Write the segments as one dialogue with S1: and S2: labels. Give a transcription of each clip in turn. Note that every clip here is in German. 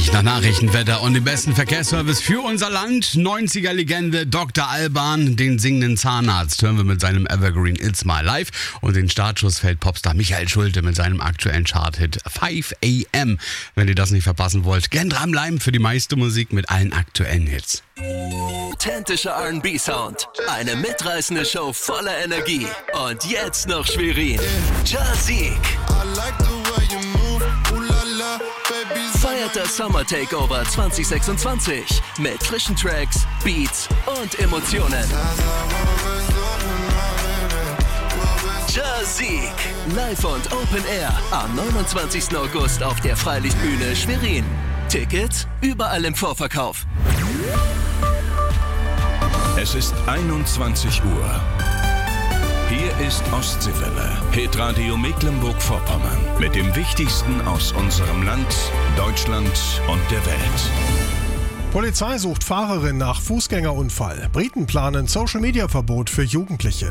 S1: gleich nach Nachrichtenwetter und dem besten Verkehrsservice für unser Land. 90er-Legende Dr. Alban, den singenden Zahnarzt, hören wir mit seinem Evergreen It's My Life. Und den Startschuss fällt Popstar Michael Schulte mit seinem aktuellen Charthit 5 AM. Wenn ihr das nicht verpassen wollt, gern dranbleiben für die meiste Musik mit allen aktuellen Hits.
S2: Authentischer R&B-Sound, eine mitreißende Show voller Energie. Und jetzt noch Schwerin. Jazik feiert das Summer Takeover 2026 mit frischen Tracks, Beats und Emotionen. Jazik, live und Open Air am 29. August auf der Freilichtbühne Schwerin. Tickets überall im Vorverkauf.
S3: Es ist 21 Uhr. Hier ist Ostseewelle, Hitradio Mecklenburg-Vorpommern. Mit dem Wichtigsten aus unserem Land, Deutschland und der Welt.
S4: Polizei sucht Fahrerin nach Fußgängerunfall. Briten planen Social-Media-Verbot für Jugendliche.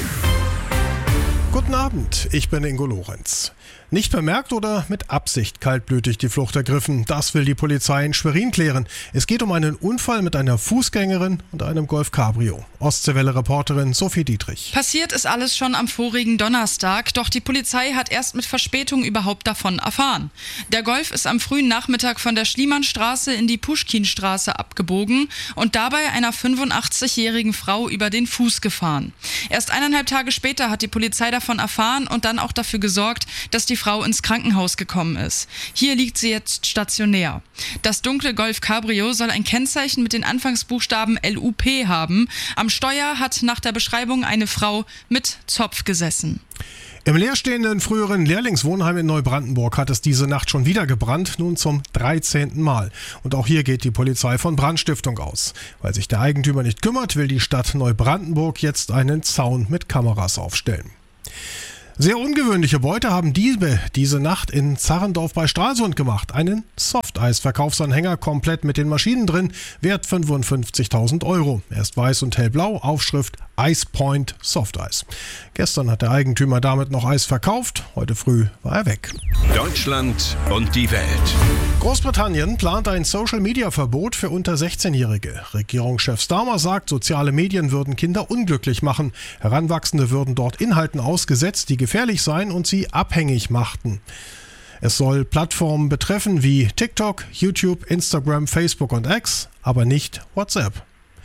S4: Guten Abend, ich bin Ingo Lorenz. Nicht bemerkt oder mit Absicht kaltblütig die Flucht ergriffen, das will die Polizei in Schwerin klären. Es geht um einen Unfall mit einer Fußgängerin und einem Golf Cabrio. Ostseewelle-Reporterin Sophie Dietrich.
S5: Passiert ist alles schon am vorigen Donnerstag, doch die Polizei hat erst mit Verspätung überhaupt davon erfahren. Der Golf ist am frühen Nachmittag von der Schliemannstraße in die Puschkinstraße abgebogen und dabei einer 85-jährigen Frau über den Fuß gefahren. Erst 1,5 Tage später hat die Polizei davon erfahren und dann auch dafür gesorgt, dass die Frau ins Krankenhaus gekommen ist. Hier liegt sie jetzt stationär. Das dunkle Golf Cabrio soll ein Kennzeichen mit den Anfangsbuchstaben LUP haben. Am Steuer hat nach der Beschreibung eine Frau mit Zopf gesessen.
S4: Im leerstehenden früheren Lehrlingswohnheim in Neubrandenburg hat es diese Nacht schon wieder gebrannt, nun zum 13. Mal. Und auch hier geht die Polizei von Brandstiftung aus. Weil sich der Eigentümer nicht kümmert, will die Stadt Neubrandenburg jetzt einen Zaun mit Kameras aufstellen. Sehr ungewöhnliche Beute haben Diebe diese Nacht in Zarrendorf bei Stralsund gemacht. Einen Softeis-Verkaufsanhänger komplett mit den Maschinen drin, wert 55.000 €. Er ist weiß und hellblau, Aufschrift Ice Point Softeis. Gestern hat der Eigentümer damit noch Eis verkauft, heute früh war er weg.
S3: Deutschland und die Welt.
S4: Großbritannien plant ein Social-Media-Verbot für unter 16-Jährige. Regierungschef Starmer sagt, soziale Medien würden Kinder unglücklich machen. Heranwachsende würden dort Inhalten ausgesetzt, die gefährlich seien und sie abhängig machten. Es soll Plattformen betreffen wie TikTok, YouTube, Instagram, Facebook und X, aber nicht WhatsApp.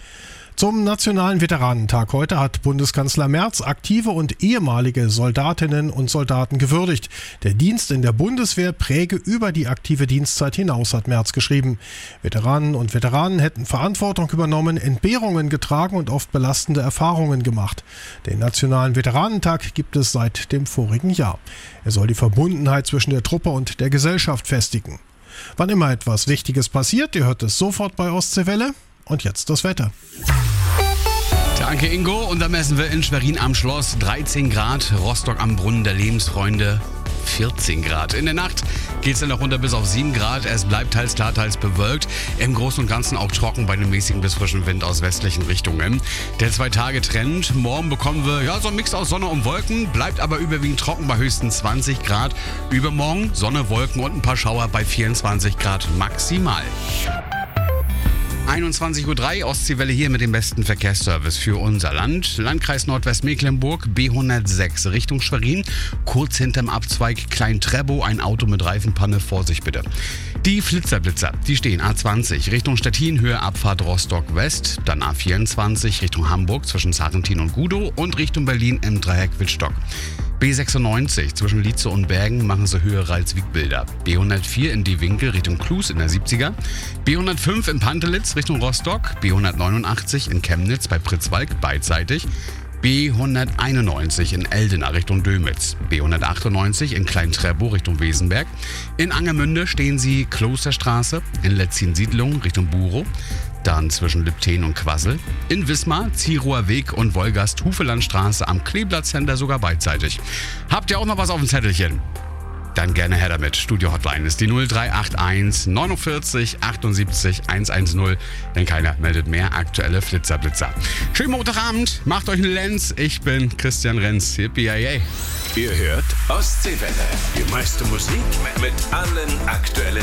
S4: Zum Nationalen Veteranentag heute hat Bundeskanzler Merz aktive und ehemalige Soldatinnen und Soldaten gewürdigt. Der Dienst in der Bundeswehr präge über die aktive Dienstzeit hinaus, hat Merz geschrieben. Veteranen und Veteranen hätten Verantwortung übernommen, Entbehrungen getragen und oft belastende Erfahrungen gemacht. Den Nationalen Veteranentag gibt es seit dem vorigen Jahr. Er soll die Verbundenheit zwischen der Truppe und der Gesellschaft festigen. Wann immer etwas Wichtiges passiert, ihr hört es sofort bei Ostseewelle. Und jetzt das Wetter.
S1: Danke Ingo. Und da messen wir in Schwerin am Schloss 13 Grad, Rostock am Brunnen der Lebensfreunde 14 Grad. In der Nacht geht es dann noch runter bis auf 7 Grad. Es bleibt teils klar, teils bewölkt. Im Großen und Ganzen auch trocken bei einem mäßigen bis frischen Wind aus westlichen Richtungen. Der 2-Tage-Trend. Morgen bekommen wir so einen Mix aus Sonne und Wolken, bleibt aber überwiegend trocken bei höchstens 20 Grad. Übermorgen Sonne, Wolken und ein paar Schauer bei 24 Grad maximal. 21:03 Uhr, Ostseewelle hier mit dem besten Verkehrsservice für unser Land. Landkreis Nordwestmecklenburg, B106 Richtung Schwerin. Kurz hinterm Abzweig Klein-Trebow, ein Auto mit Reifenpanne, Vorsicht bitte. Die Flitzer, die stehen A20 Richtung Stettin, Höhe Abfahrt Rostock West. Dann A24 Richtung Hamburg zwischen Sarrentin und Gudow und Richtung Berlin im Dreieck Wittstock. B96 zwischen Lietze und Bergen machen sie höhere Ralswiek-Bilder. B104 in die Winkel Richtung Klus in der 70er. B105 in Pantelitz Richtung Rostock. B189 in Chemnitz bei Pritzwalk beidseitig. B191 in Eldena Richtung Dömitz. B198 in Klein-Trebow Richtung Wesenberg. In Angermünde stehen sie Klosterstraße. In Letzin-Siedlung Richtung Burow. Dann zwischen Lübten und Quassel. In Wismar, Zierower Weg und Wolgast-Hufelandstraße am Kleeblatt-Center sogar beidseitig. Habt ihr auch noch was auf dem Zettelchen? Dann gerne her damit. Studio-Hotline ist die 0381 49 78 110, denn keiner meldet mehr aktuelle Flitzer. Schönen Montagabend, macht euch einen Lenz. Ich bin Christian Renz. Yippie-yay.
S3: Ihr hört Ostseewelle. Die meiste Musik mit allen aktuellen